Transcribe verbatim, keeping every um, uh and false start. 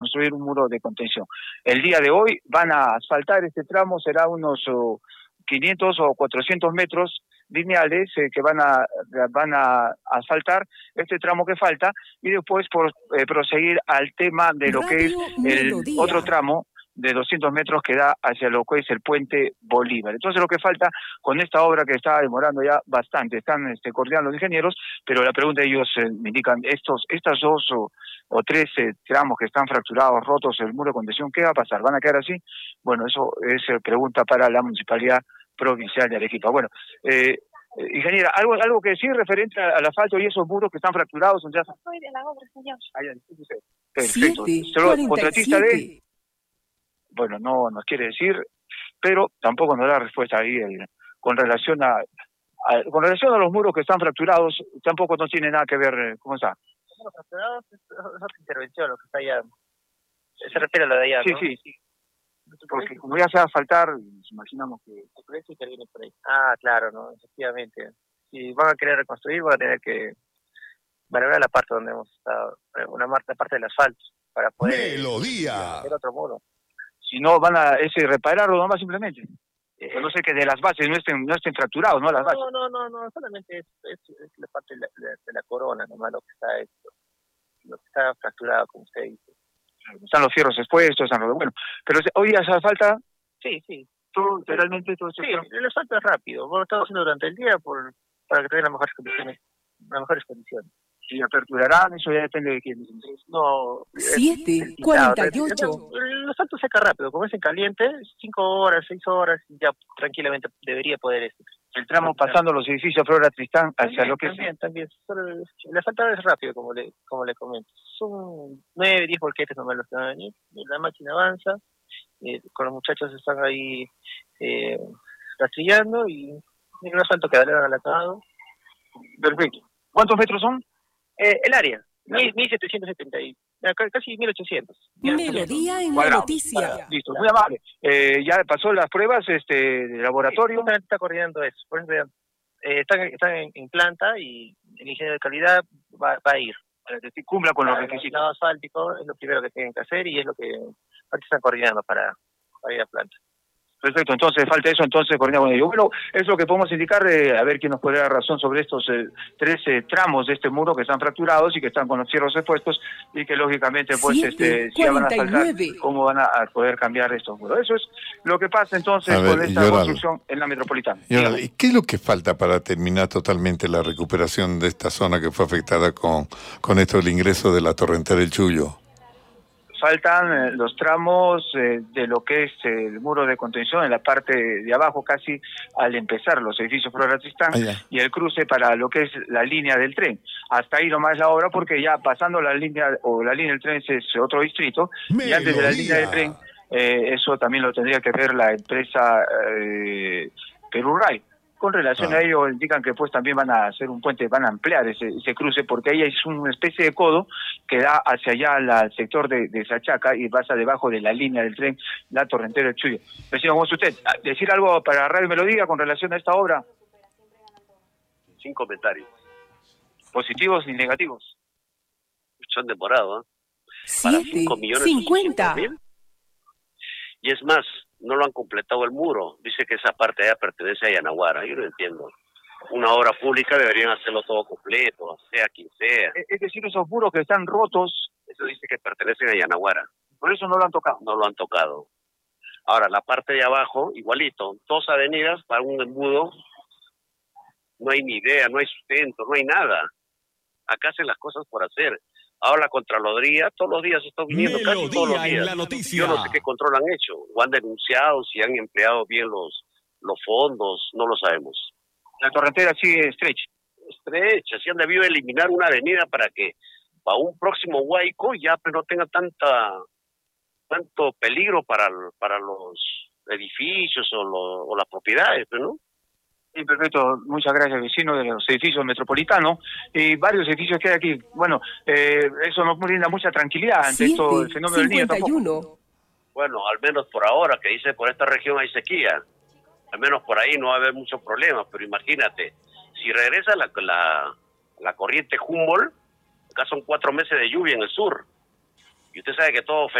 construir un muro de contención. El día de hoy van a asfaltar este tramo, será unos uh, quinientos o cuatrocientos metros lineales eh, que van a van a asfaltar este tramo que falta y después por eh, proseguir al tema de lo que es el otro tramo de doscientos metros que da hacia lo que es el puente Bolívar. Entonces lo que falta con esta obra que está demorando ya bastante, están este, coordinando los ingenieros, pero la pregunta de ellos eh, me indican, estos estas dos o, o tres eh, tramos que están fracturados, rotos, el muro de contención, ¿qué va a pasar? ¿Van a quedar así? Bueno, eso es eh, pregunta para la Municipalidad Provincial de Arequipa. Bueno, eh, eh, ingeniera, ¿algo algo que decir referente al asfalto y esos muros que están fracturados? Ya... Soy de la obra, señor. Ah, ya, perfecto. Solo contratista de... Bueno, no nos quiere decir, pero tampoco nos da respuesta ahí el, con relación a, a con relación a los muros que están fracturados, tampoco no tiene nada que ver, ¿cómo está? Los muros fracturados es, es otra intervención, lo que está allá. Se refiere a lo de allá, sí, ¿no? Sí, sí. Porque como ya se va a asfaltar, nos imaginamos que... El proyecto interviene por ahí. Ah, claro, ¿no? Efectivamente. Si van a querer reconstruir, van a tener que valorar la parte donde hemos estado, una parte del asfalto, para poder Melodía. hacer otro muro. Si no, van a ese repararlo nomás simplemente. Eh, no sé que de las bases no estén no estén fracturados, ¿no? Las bases. No, no, no, no, solamente es, es, es la parte de la, de la corona, nomás lo que está esto, lo que está fracturado, como usted dice. Están los fierros expuestos, están los... Bueno, pero hoy hace falta... Sí, sí. Todo, literalmente todo esto. Sí, el asfalto es rápido. Bueno, lo estamos haciendo durante el día por para que tengan las mejores condiciones, las mejores condiciones. Si aperturarán, eso ya depende de quién. No. siete cuarenta y ocho. El asfalto seca rápido, como es en caliente, cinco horas, seis horas, ya tranquilamente debería poder este. El tramo pasando los edificios Flora Tristán hacia también, lo que también, es... También, también. El asfalto es rápido, como le como le comento. Son nueve, diez volquetes nomás los que van a venir. La máquina avanza, eh, con los muchachos están ahí eh, rastrillando y el asfalto quedará alatado. Perfecto. ¿Cuántos metros son? Eh, el área, mil setecientos setenta, casi mil ochocientos. Melodía en la noticia. Para, listo, muy amable. Eh, ya pasó las pruebas este de laboratorio. Sí, está coordinando eso. Por eso, eh, están están en, en planta y el ingeniero de calidad va, va a ir. Para que cumpla con los requisitos. El lado asfáltico es lo primero que tienen que hacer y es lo que ahorita están coordinando para, para ir a planta. Perfecto, entonces falta eso, entonces coordinar con ellos. Bueno, es lo que podemos indicar, eh, a ver quién nos puede dar razón sobre estos eh, tres eh, tramos de este muro que están fracturados y que están con los fierros expuestos y que lógicamente pues siete, este si ya van a saltar, cómo van a, a poder cambiar estos muros. Eso es lo que pasa entonces ver, con esta construcción en la metropolitana. ¿Y qué es lo que falta para terminar totalmente la recuperación de esta zona que fue afectada con, con esto del ingreso de la torrentera del Chullo? Faltan eh, los tramos eh, de lo que es eh, el muro de contención en la parte de abajo, casi al empezar los edificios Flora Tristán, ah, y el cruce para lo que es la línea del tren. Hasta ahí nomás la obra, porque ya pasando la línea o la línea del tren es otro distrito, Melodía. Y antes de la línea del tren, eh, eso también lo tendría que ver la empresa eh, Perurray. Con relación ah. a ello, indican que pues también van a hacer un puente, van a ampliar ese, ese cruce, porque ahí es una especie de codo que da hacia allá al, al sector de, de Sachaca y pasa debajo de la línea del tren, la Torrentera del Chullo. Vecino, ¿cómo es usted? ¿Decir algo para Radio Melodía con relación a esta obra? Sin comentarios. ¿Positivos ni negativos? Son demorados, ¿eh? Siete, cincuenta. Y es más, no lo han completado el muro. Dice que esa parte allá pertenece a Yanaguara. Yo no entiendo. Una obra pública deberían hacerlo todo completo, sea quien sea. Es decir, esos muros que están rotos, eso dice que pertenecen a Yanaguara. Por eso no lo han tocado. No lo han tocado. Ahora, la parte de abajo, igualito. Dos avenidas para un embudo. No hay ni idea, no hay sustento, no hay nada. Acá hacen las cosas por hacer. Ahora la Contraloría todos los días está viniendo, Melodía casi todos los días. La noticia. Yo no sé qué control han hecho, o han denunciado, si han empleado bien los los fondos, no lo sabemos. La torrentera sigue estrecha. Estrecha, si han debido eliminar una avenida para que para un próximo Huayco ya pues, no tenga tanta tanto peligro para, para los edificios o, lo, o las propiedades, ¿no? Sí, perfecto. Muchas gracias, vecino de los edificios metropolitanos y varios edificios que hay aquí. Bueno, eh, eso nos brinda mucha tranquilidad ante Siete, esto, el fenómeno del niño tampoco. Bueno, al menos por ahora, que dice por esta región hay sequía. Al menos por ahí no va a haber muchos problemas, pero imagínate, si regresa la, la, la corriente Humboldt, acá son cuatro meses de lluvia en el sur, y usted sabe que todo